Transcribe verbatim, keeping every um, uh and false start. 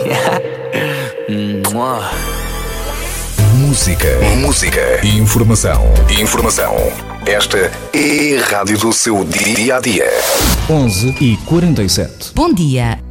Música, música, informação, informação. Esta é a rádio do seu dia a dia. onze e quarenta e sete. Bom dia.